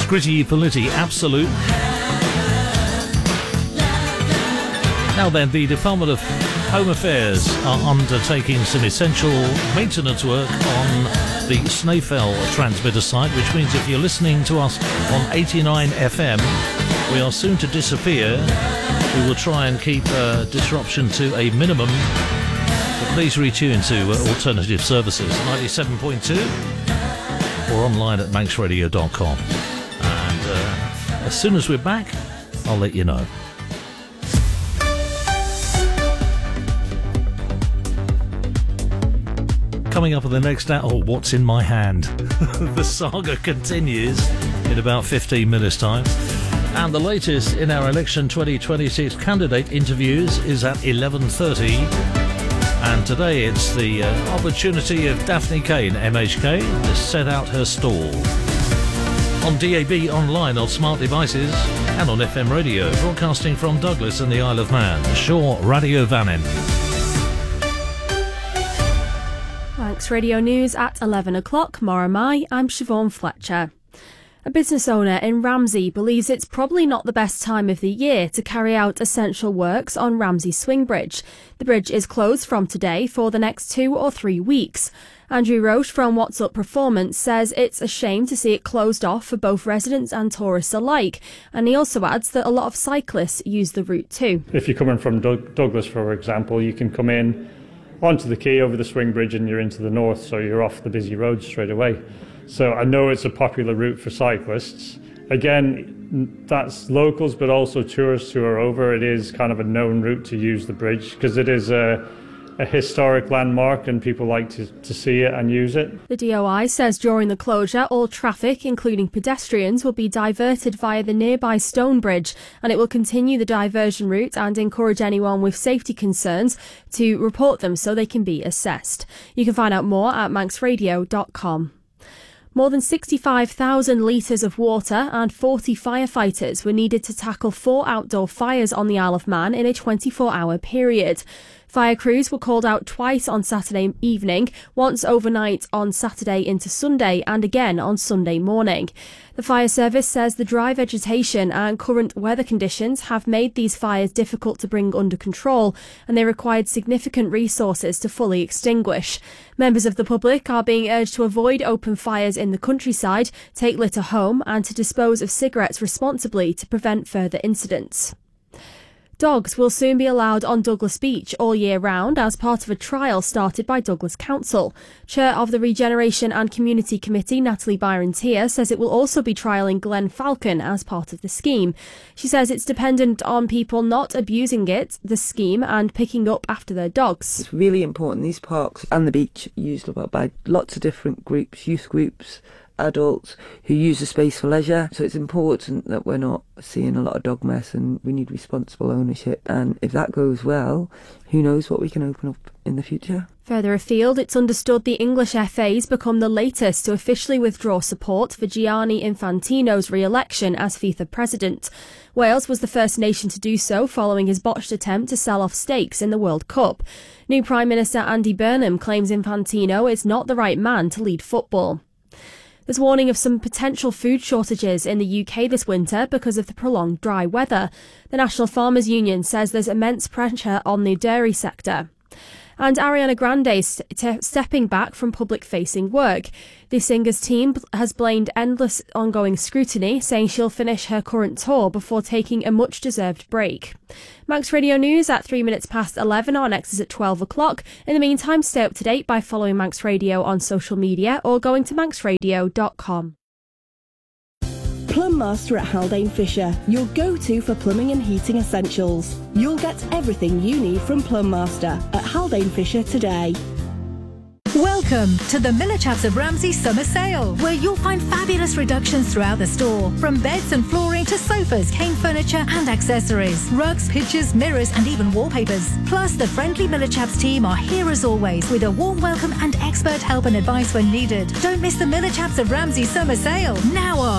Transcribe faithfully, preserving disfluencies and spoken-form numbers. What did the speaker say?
Gritty Politti, Absolute. Now then, the Department of Home Affairs are undertaking some essential maintenance work on the Snaefell transmitter site, which means if you're listening to us on eighty-nine F M, we are soon to disappear. We will try and keep uh, disruption to a minimum, but please retune to uh, alternative services, ninety-seven point two, or online at manx radio dot com. And uh, as soon as we're back, I'll let you know. Coming up at the next hour, oh, what's in my hand? The saga continues in about fifteen minutes' time. And the latest in our election twenty twenty-six candidate interviews is at eleven thirty. And today it's the uh, opportunity of Daphne Kane, M H K, to set out her stall. On D A B, online, on smart devices, and on F M radio, broadcasting from Douglas and the Isle of Man. Shaw Radio Vannin. Manx Radio News at eleven o'clock. Mara Mai, I'm Siobhan Fletcher. A business owner in Ramsey believes it's probably not the best time of the year to carry out essential works on Ramsey Swing Bridge. The bridge is closed from today for the next two or three weeks. Andrew Roche from What's Up Performance says it's a shame to see it closed off for both residents and tourists alike. And he also adds that a lot of cyclists use the route too. If you're coming from Doug- Douglas, for example, you can come in onto the quay over the Swing Bridge and you're into the north, so you're off the busy road straight away. So I know it's a popular route for cyclists. Again, that's locals, but also tourists who are over. It is kind of a known route to use the bridge because it is a, a historic landmark and people like to, to see it and use it. The D O I says during the closure, all traffic, including pedestrians, will be diverted via the nearby Stonebridge, and it will continue the diversion route and encourage anyone with safety concerns to report them so they can be assessed. You can find out more at manx radio dot com. More than sixty-five thousand litres of water and forty firefighters were needed to tackle four outdoor fires on the Isle of Man in a twenty-four hour period. Fire crews were called out twice on Saturday evening, once overnight on Saturday into Sunday and again on Sunday morning. The fire service says the dry vegetation and current weather conditions have made these fires difficult to bring under control, and they required significant resources to fully extinguish. Members of the public are being urged to avoid open fires in the countryside, take litter home and to dispose of cigarettes responsibly to prevent further incidents. Dogs will soon be allowed on Douglas Beach all year round as part of a trial started by Douglas Council. Chair of the Regeneration and Community Committee, Natalie Byron-Tier, says it will also be trialling Glen Falcon as part of the scheme. She says it's dependent on people not abusing it, the scheme, and picking up after their dogs. It's really important. These parks and the beach are used by lots of different groups, youth groups, adults who use the space for leisure. So it's important that we're not seeing a lot of dog mess, and we need responsible ownership. And if that goes well, who knows what we can open up in the future. Further afield, it's understood the English F A's become the latest to officially withdraw support for Gianni Infantino's re-election as FIFA president. Wales was the first nation to do so following his botched attempt to sell off stakes in the World Cup. New Prime Minister Andy Burnham claims Infantino is not the right man to lead football. There's warning of some potential food shortages in the U K this winter because of the prolonged dry weather. The National Farmers Union says there's immense pressure on the dairy sector. And Ariana Grande st- stepping back from public-facing work. The singer's team has blamed endless ongoing scrutiny, saying she'll finish her current tour before taking a much-deserved break. Manx Radio News at three minutes past eleven. Our next is at twelve o'clock. In the meantime, stay up to date by following Manx Radio on social media or going to manx radio dot com. Plum Master at Haldane Fisher, your go-to for plumbing and heating essentials. You'll get everything you need from Plum Master at Haldane Fisher today. Welcome to the Miller Chaps of Ramsey Summer Sale, where you'll find fabulous reductions throughout the store. From beds and flooring to sofas, cane furniture and accessories, rugs, pictures, mirrors and even wallpapers. Plus, the friendly Miller Chaps team are here as always with a warm welcome and expert help and advice when needed. Don't miss the Miller Chaps of Ramsey Summer Sale. Now on